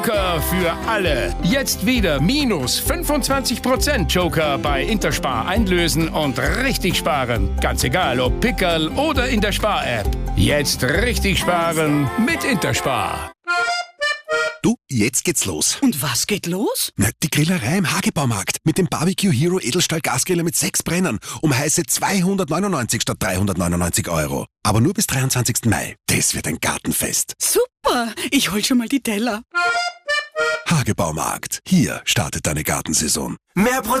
Für alle. Jetzt wieder minus 25% Joker bei Interspar einlösen und richtig sparen. Ganz egal, ob Pickerl oder in der Spar-App. Jetzt richtig sparen mit Interspar. Du, jetzt geht's los. Und was geht los? Na, die Grillerei im Hagebaumarkt mit dem Barbecue Hero Edelstahl Gasgriller mit 6 Brennern um heiße 299 statt 399 €. Aber nur bis 23. Mai. Das wird ein Gartenfest. Super, ich hol schon mal die Teller. Hagebaumarkt. Hier startet deine Gartensaison. Mehr